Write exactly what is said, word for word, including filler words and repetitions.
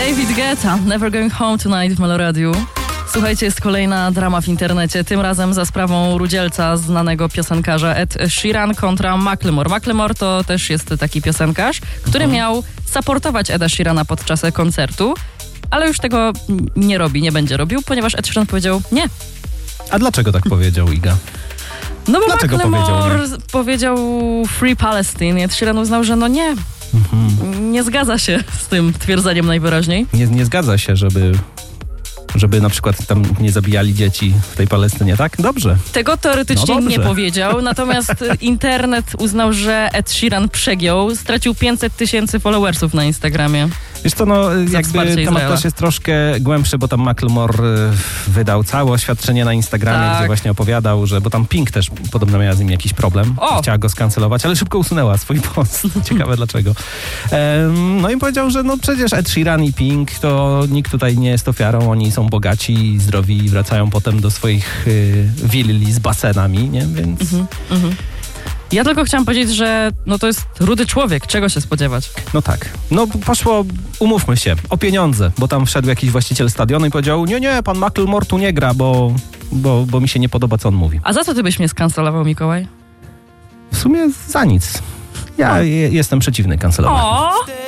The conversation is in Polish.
David Guetta, Never Going Home Tonight w Meloradiu. Słuchajcie, jest kolejna drama w internecie, tym razem za sprawą rudzielca znanego piosenkarza Ed Sheeran kontra Macklemore. Macklemore to też jest taki piosenkarz, który mhm. miał supportować Eda Sheerana podczas koncertu, ale już tego nie robi, nie będzie robił, ponieważ Ed Sheeran powiedział nie. A dlaczego tak powiedział, Iga? No bo Dlaczego Macklemore powiedział, powiedział Free Palestine. Ed Sheeran uznał, że no nie, mhm. nie zgadza się z tym twierdzeniem najwyraźniej. Nie, nie zgadza się, żeby... żeby na przykład tam nie zabijali dzieci w tej Palestynie, tak? Dobrze. Tego teoretycznie no nie powiedział, natomiast internet uznał, że Ed Sheeran przegiął, stracił pięćset tysięcy followersów na Instagramie. Wiesz co, no jakby temat też jest troszkę głębszy, bo tam Macklemore wydał całe oświadczenie na Instagramie, tak. gdzie właśnie opowiadał, że, bo tam Pink też podobno miała z nim jakiś problem, o! chciała go skancelować, ale szybko usunęła swój post. Ciekawe dlaczego. Um, no i powiedział, że no przecież Ed Sheeran i Pink to nikt tutaj nie jest ofiarą, oni są bogaci, zdrowi i wracają potem do swoich y, willi z basenami, nie? Więc... Mhm, mhm. Ja tylko chciałam powiedzieć, że no to jest rudy człowiek, czego się spodziewać? No tak. No poszło, umówmy się, o pieniądze, bo tam wszedł jakiś właściciel stadionu i powiedział, nie, nie, pan Macklemore tu nie gra, bo, bo, bo mi się nie podoba, co on mówi. A za co ty byś mnie skancelował, Mikołaj? W sumie za nic. Ja je, jestem przeciwny kancelowaniu.